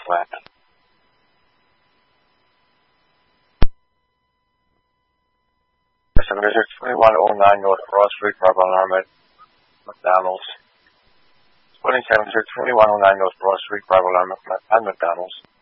flat. 2109 North Broad Street, Bravo Alarm at McDonald's. 2109 North Broad Street, Bravo Alarm at McDonald's.